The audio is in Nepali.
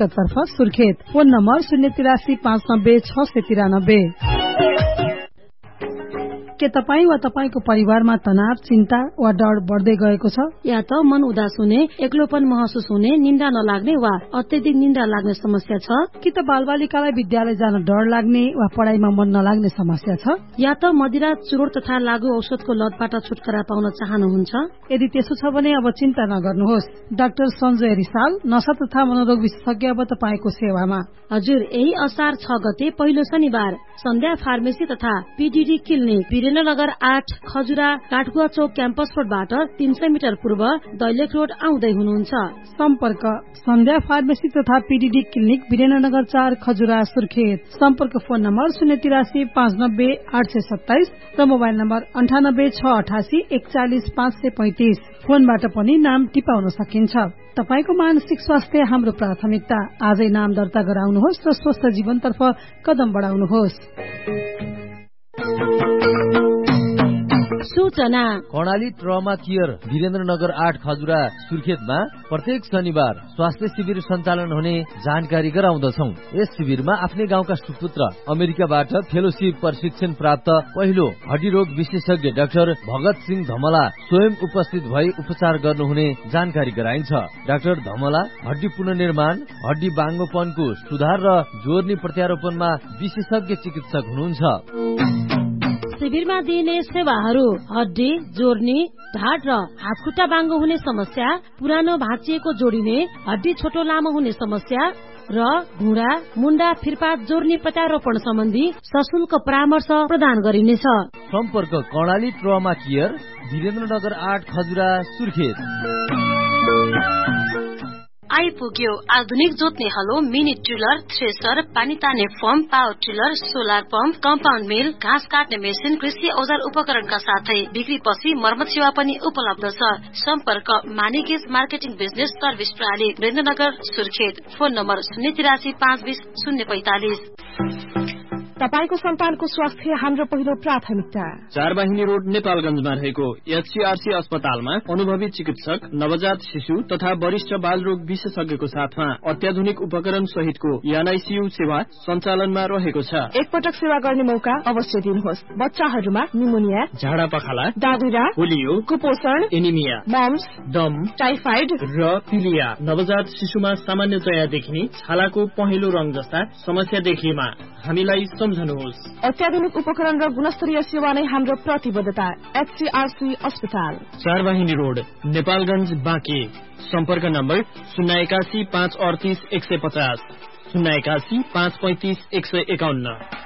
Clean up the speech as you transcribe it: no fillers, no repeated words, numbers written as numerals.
तर्फ सुर्खेत। Phone number 083 590 693। के तपाई वा तपाईको परिवारमा तनाव, चिन्ता वा डर बढ्दै गएको छ? या त मन उदास हुने, एक्लोपन महसुस हुने, निन्दा नलाग्ने वा अत्यधिक निन्दा लाग्ने समस्या छ? कि त बालबालिकालाई विद्यालय जान डर लाग्ने वा पढाइमा मन नलाग्ने समस्या छ? या त मदिरा, चुरोट तथा लागु औषधको लतबाट छुटकारा पाउन चाहनुहुन्छ? यदि त्यसो छ भने अब चिन्ता नगर्नुहोस्। डाक्टर सञ्जय रिसाल, नशा तथा मनोरोग विशेषज्ञ अब तपाईको सेवामा। हजुर, यही असार 6 गते पहिलो शनिबार सन्ध्या फार्मेसी तथा पीडीडी क्लिनिक, वीरेन्द्रनगर 8 खजुरा काठगुवा चौक क्याम्पस रोडबाट 300 मिटर पूर्व दैलेख रोड आउँदै हुनुहुन्छ। सम्पर्क सन्ध्या फार्मेसी तथा पीडीडी क्लिनिक, वीरेन्द्रनगर 4 खजुरा सुर्खेत। सम्पर्क फोन नम्बर 083 590 827 र मोबाइल नम्बर 98 688 41 535। फोनबाट पनि नाम टिपाउन सकिन्छ। तपाईको मानसिक स्वास्थ्य हाम्रो प्राथमिकता। आजै नाम दर्ता गराउनुहोस् र स्वस्थ जीवनतर्फ कदम बढाउनुहोस्। सूचना कर्णाली ट्रमा केयर वीरेन्द्रनगर 8 खजुरा सुर्खेतमा प्रत्येक शनिबार स्वास्थ्य शिविर सञ्चालन हुने जानकारी गराउँदछौ। यस शिविरमा आफ्नै गाउँका सुपुत्र अमेरिकाबाट फेलोशिप प्रशिक्षण प्राप्त पहिलो हड्डी रोग विशेषज्ञ डाक्टर भगत सिंह धमला स्वयं उपस्थित भई उपचार गर्नुहुने जानकारी गराइन्छ। डाक्टर धमला हड्डी पुनर्निर्माण, हड्डी बाङ्गोपनको सुधार र जोर्नी प्रत्यारोपणमा विशेषज्ञ चिकित्सक हुनुहुन्छ। शिविरमा दिइने सेवाहरू: हड्डी जोर्नी, ढाड र हातखुट्टा बाङ्गो हुने समस्या, पुरानो भाँचिएको जोडिने, हड्डी छोटो लामो हुने समस्या र घुँडा, मुन्डा, फिर्पात जोर्नी प्रत्यारोपण सम्बन्धी सशुल्क परामर्श प्रदान गरिनेछ। सम्पर्क कर्णाली ट्रमा केयर वीरेन्द्रनगर 8 खजुरा सुर्खेत। आइपुग्यो आधुनिक जोत्ने हलो, मिनी ट्रिलर, थ्रेसर, पानी तान्ने form, power ट्रिलर, solar pump, compound मिल, घाँस काट्ने मेसिन, कृषि औजार उपकरणका साथै बिक्रीपछि मर्मत सेवा पनि उपलब्ध छ। सम्पर्क मानिगेज मार्केटिङ बिजनेस सर्भिस प्रणाली, वीरेन्द्रनगर सुर्खेत। Phone number 083 520 045। तपाईको सन्तानको स्वास्थ्य हाम्रो पहिलो प्राथमिकता। 4 वाहिनी रोड नेपालगञ्जमा रहेको एचसीआरसी अस्पतालमा अनुभवी चिकित्सक, नवजात शिशु तथा वरिष्ठ बालरोग विशेषज्ञको साथमा अत्याधुनिक उपकरण सहितको एनआईसीयू सेवा सञ्चालनमा रहेको छ। एकपटक सेवा गर्ने मौका अवश्य दिनुहोस्। बच्चाहरूमा निमोनिया, झाडा पखाला, दादुरा, पोलियो, कुपोषण, एनिमिया, मम्स, दम, टाइफाइड र पिलिया। नवजात शिशुमा सामान्यतया देखिने छालाको पहेँलो रंग जस्ता समस्या देखिएमा हामीलाई सम्झनुहोस्। अत्याधुनिक उपकरण र गुणस्तरीय सेवा नै हाम्रो प्रतिबद्धता। एचसीआरसी अस्पताल, 4 वाहिनी रोड नेपालगञ्ज बाँके। सम्पर्क नम्बर 081 538 150 081 535 151।